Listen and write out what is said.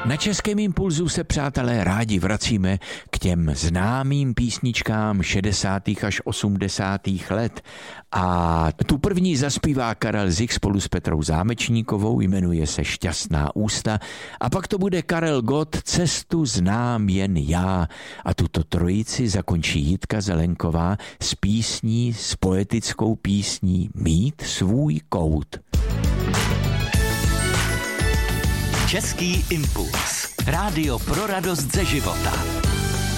Na Českém impulzu se, přátelé, rádi vracíme k těm známým písničkám 60. až 80. let. A tu první zaspívá Karel Zich spolu s Petrou Zámečníkovou, jmenuje se Šťastná ústa. A pak to bude Karel Gott, Cestu znám jen já. A tuto trojici zakončí Jitka Zelenková s poetickou písní Mít svůj kout. Český impuls. Rádio pro radost ze života.